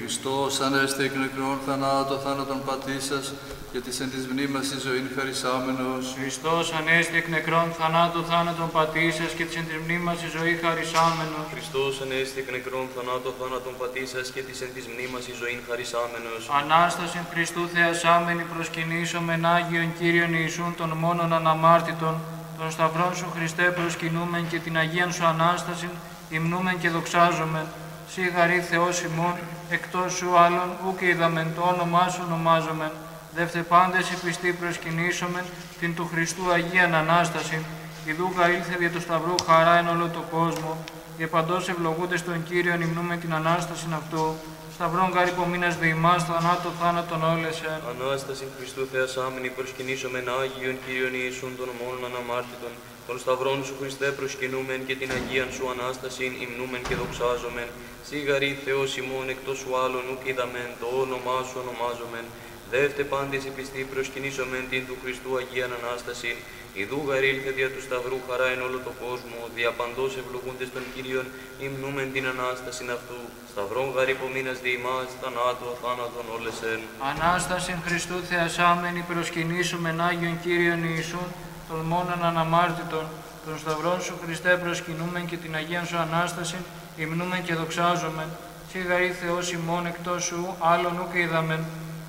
Χριστός ανέστη εκ νεκρών θανάτω θάνατον πατήσας και της εν της μνήμας η ζωήν χαρισάμενος. Χριστός ανέστη εκ νεκρών θανάτου θάνατον πατήσας και της εν της μνήμας η ζωή χαρισάμενος. Χριστός ανέστη εκ νεκρών θανάτω θάνατον πατήσας και της εν της μνήμας η ζωήν χαρισάμενος. Ανάσταση Χριστού θεασάμενη προσκυνήσομεν Άγιον Κύριον Ιησούν των μόνον αναμάρτητων, των σταυρών σου Χριστέ προσκυνούμεν και την Αγίαν σου Ανάσταση υμνούμεν και δοξάζομεν. Σύ γαρή Θεός ημών, εκτός σου άλλων ουκ είδαμεν, το όνομά σου ονομάζομεν. Δεύτε πάντες οι πιστοί προσκυνήσομεν την του Χριστού Αγίαν Ανάσταση. Ιδού ήλθε δια του Σταυρού χαρά εν όλο το κόσμο. Και παντός ευλογούντες τον Κύριον υμνούμεν την Ανάσταση αυτού. Σταυρών γάρ υπομείνας δι' ημάς, θανάτω θάνατον όλεσεν. Ανάσταση Χριστού θεασάμενη προσκυνήσομεν Άγιον Κύριον Ιησούν των μόνον αναμάρτητων. Των σταυρών σου Χριστέ προσκυνούμεν και την Αγίαν σου Ανάστασιν υμνούμεν και δοξάζομεν. Σύ γαρή Θεός ημών εκτός σου άλλων ουκ είδαμεν, το όνομά σου ονομάζομεν. Δεύτε πάντες οι πιστοί προσκυνήσομεν την του Χριστού Αγίαν Ανάστασιν. Ιδού γαρ ήλθε δια του Σταυρού χαρά εν όλο το κόσμο, δια παντός ευλογούντες των Κύριων υμνούμεν την Ανάστασιν αυτού. Σταυρών γαρ υπομείνας δι' ημάς, θανάτω θάνατον όλεσεν. Ανάστασιν Χριστού θεασάμενη προσκυνήσομεν Άγιον Κύριον Ιησούν των μόνον αναμάρτητων. Των σταυρών σου Χριστέ προσκυνούμεν και την Αγίαν σου Ανάσταση υμνούμεν και δοξάζομεν. Σύ γαρή Θεός ημών εκτός σου άλλον ουκ είδαμεν,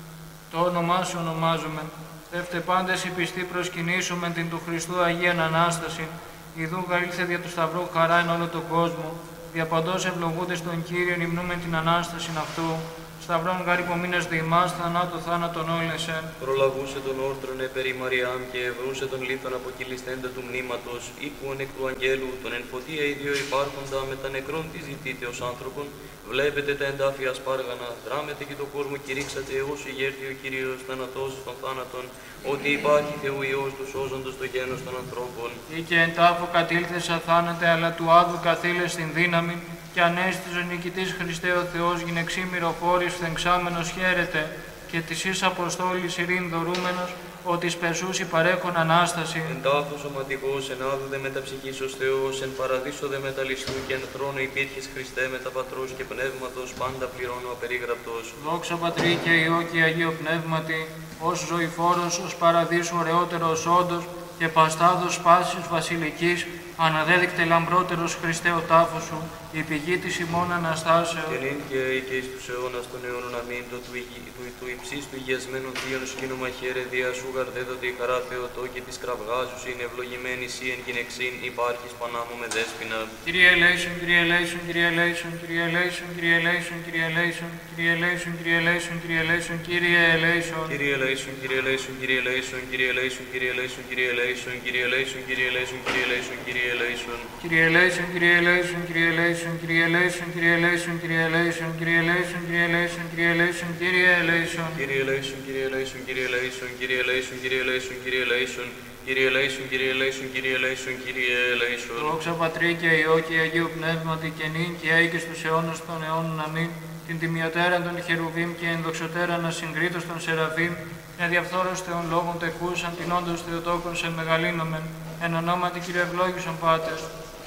το όνομά σου ονομάζομεν. Δεύτε πάντες οι πιστοί προσκυνήσομεν την του Χριστού Αγίαν Ανάσταση. Ιδού γαρ ήλθε δια του Σταυρού χαρά εν όλο τον κόσμο. Δια παντός ευλογούντες τον Κύριον υμνούμεν την Ανάσταση αυτού. Σταυρών γάρ υπομείνας δι' ημάς, θανάτω θάνατον όλεσεν. Προλαβούσε τον όρθρον περί Μαριάμ και ευρούσε τον λίθον αποκυλιστέντα του μνήματος, οίκουον εκ του αγγέλου, τον εν φωτία οι δύο υπάρχοντα με τα νεκρών τη ζητείτε ως άνθρωπον. Βλέπετε τα εντάφια σπάργανα, δράμετε και τον κόσμο κηρύξατε ως ηγέρθη ο Κύριος θανατός των θάνατων, ότι υπάρχει Θεού Υιός του σώζοντος το γένος των ανθρώπων. Ή και εν τάφο κατήλθες αθάνατε, αλλά του άδου καθήλες στην δύναμη, και ανέστης ο νικητής Χριστέ ο Θεός γυναιξήμηρο φόρης φθεγξάμενος χαίρεται, και της εις Αποστόλης ειρήν δωρούμενος, ότι σπεσούσι παρέχον Ανάσταση. Εν τάφο σωματικός, εν άδου δε μεταψυχής ως Θεός, εν παραδείσο δε μεταλιστού και εν θρόνο υπήρχες Χριστέ μετα Πατρός και Πνεύματος, πάντα πληρώνω απερίγραπτος. Δόξα Πατρί και Υιό και Αγίο Πνεύματι, ως ζωηφόρος, ως παραδείσου ωραιότερος όντος, και παστάδος πάσης βασιλικής, αναδέδεικτε λαμπρότερος Χριστέ ο τάφος σου, η πηγή της ημών Αναστάσεως. Και νυν και και εις τους αιώνας των αιώνων αμήν, το του υψίστου του υγιασμένου θείων σκήνωμα χαίρε, δια σου γαρδέδοτε η χαρά Θεοτό και της κραυγάζους είναι ευλογημένη σύ εν γυναιξήν, υπάρχεις πανάμου με δέσποινα. Κύριε ελέησον, Κύριε ελέησον, Κύριε ελέησον, Κύριε ελέησον, Κύριε ελέησον, Κύριε ελέησον, Κύριε ελέησον, Κύριε ελέησον, Κύριε ελέησον, Κύριε ελέησον. Κύριε ελέησον, Κύριε ελέησον, Κύριε ελέησον, Κύριε ελέησον, Κύριε ελέησον, Κύριε ελέησον, Κύριε ελέησον, Κύριε ελέησον, Κύριε ελέησον, Κύριε ελέησον. Κύριε ελέησον, Κύριε ελέησον, Κύριε ελέησον, Κύριε ελέησον, Κύριε ελέησον, Κύριε ελέησον, Κύριε ελέησον, Κύριε ελέησον, Κύριε ελέησον, Κύριε ελέησον. Κύριε ελέησον, Κύριε ελέησον, Κύριε ελέησον, Κύριε ελέησον, Κύριε ελέησον, Κύριε ελέησον. Κύριε ελέησον, Κύριε ελέησον, Κύριε ελέησον, Κύριε ελέησον. Δόξα Πατρί και Υιό και Αγίου Πνεύματι και νυν και αεί και στους αιώνας των αιώνων αμήν. Την τιμιωτέραν των χερουβίμ και ενδοξωτέραν ασυγκρίτως των σεραφείμ, εν διαφθόρος Θεών λόγων τεκούσαν την όντως Θεοτόκον σε μεγαλύνομεν, εν ονόματι Κύριε ευλόγησον Πάτερ.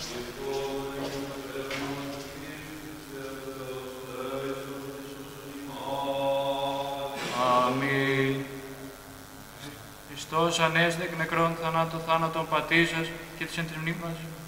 Αμήν. Χριστός ανέστη εκ νεκρών θανάτων πατήσας και της εν της μνήμας